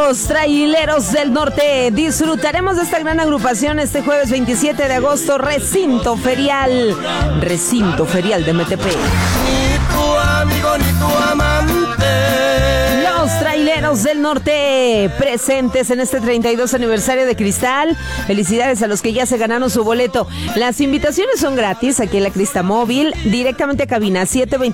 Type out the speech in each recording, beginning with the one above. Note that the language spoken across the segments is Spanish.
Los Traileros del Norte. Disfrutaremos de esta gran agrupación este jueves 27 de agosto, recinto ferial de MTP. Ni tu amigo ni tu amante. Los Traileros del Norte, presentes en este 32 aniversario de Cristal. Felicidades a los que ya se ganaron su boleto. Las invitaciones son gratis aquí en la Cristamóvil, directamente a cabina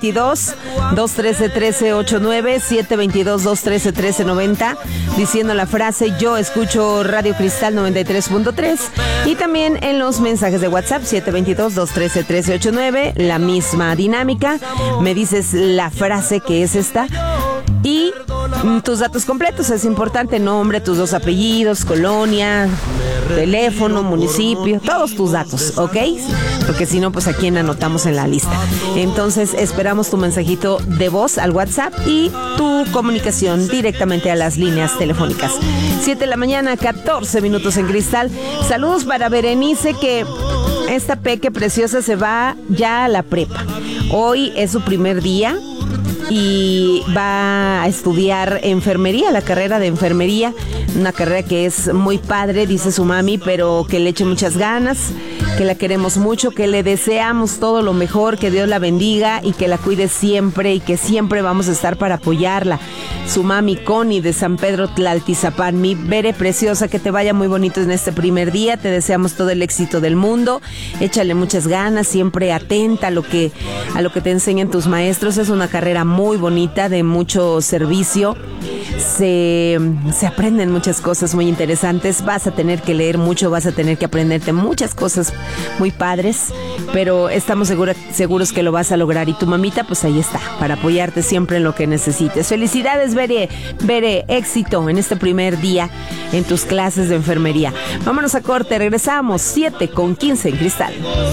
722-213-1389, 722-213-1390, diciendo la frase "Yo escucho Radio Cristal 93.3", y también en los mensajes de WhatsApp 722-213-1389, la misma dinámica. Me dices la frase que es esta y tus datos completos, es importante: nombre, tus 2 apellidos, colonia, teléfono, municipio, todos tus datos, ¿ok? Porque si no, pues a quién anotamos en la lista. Entonces esperamos tu mensajito de voz al WhatsApp y tu comunicación directamente a las líneas telefónicas. 7 de la mañana, 14 minutos en Cristal. Saludos para Berenice, que esta peque preciosa se va ya a la prepa. Hoy es su primer día y va a estudiar enfermería, la carrera de enfermería, una carrera que es muy padre, dice su mami, pero que le eche muchas ganas, que la queremos mucho, que le deseamos todo lo mejor, que Dios la bendiga y que la cuide siempre, y que siempre vamos a estar para apoyarla. Su mami Connie de San Pedro Tlaltizapán. Mi Bere preciosa, que te vaya muy bonito en este primer día, te deseamos todo el éxito del mundo, échale muchas ganas, siempre atenta a lo que te enseñan tus maestros. Es una carrera muy bonita, de mucho servicio, se aprenden muchas cosas muy interesantes. Vas a tener que leer mucho, vas a tener que aprenderte muchas cosas muy padres, pero estamos seguros que lo vas a lograr, y tu mamita pues ahí está para apoyarte siempre en lo que necesites. Felicidades, Bere, éxito en este primer día en tus clases de enfermería. Vámonos a corte, regresamos 7:15 en Cristal.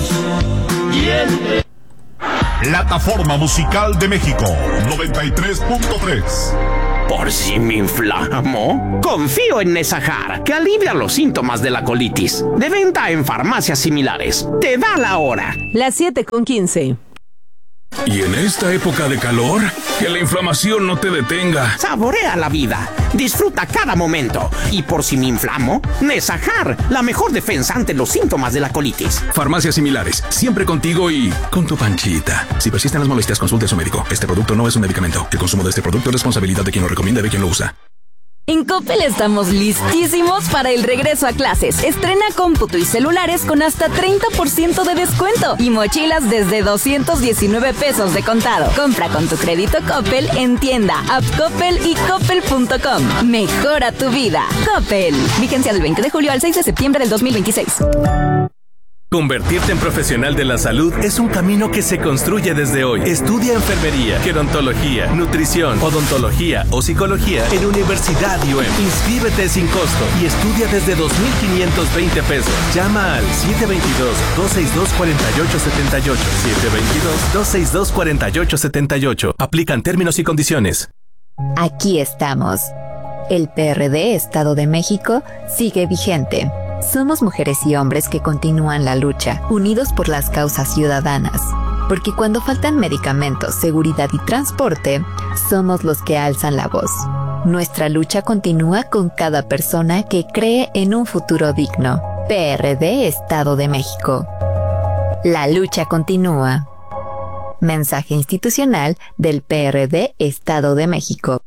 Plataforma Musical de México 93.3. ¿Por si me inflamo? Confío en Nesajar, que alivia los síntomas de la colitis. De venta en farmacias similares. Te da la hora. Las 7:15. Y en esta época de calor, que la inflamación no te detenga. Saborea la vida. Disfruta cada momento. Y por si me inflamo, Nesajar, la mejor defensa ante los síntomas de la colitis. Farmacias similares, siempre contigo y con tu panchita. Si persisten las molestias, consulte a su médico. Este producto no es un medicamento. El consumo de este producto es responsabilidad de quien lo recomienda y de quien lo usa. En Coppel estamos listísimos para el regreso a clases. Estrena cómputo y celulares con hasta 30% de descuento y mochilas desde 219 pesos de contado. Compra con tu crédito Coppel en tienda, app Coppel y coppel.com. Mejora tu vida. Coppel. Vigencia del 20 de julio al 6 de septiembre del 2026. Convertirte en profesional de la salud es un camino que se construye desde hoy. Estudia enfermería, gerontología, nutrición, odontología o psicología en Universidad IUEM. Inscríbete sin costo y estudia desde 2,520 pesos. Llama al 722-262-4878. 722-262-4878. Aplican términos y condiciones. Aquí estamos. El PRD Estado de México sigue vigente. Somos mujeres y hombres que continúan la lucha, unidos por las causas ciudadanas. Porque cuando faltan medicamentos, seguridad y transporte, somos los que alzan la voz. Nuestra lucha continúa con cada persona que cree en un futuro digno. PRD Estado de México. La lucha continúa. Mensaje institucional del PRD Estado de México.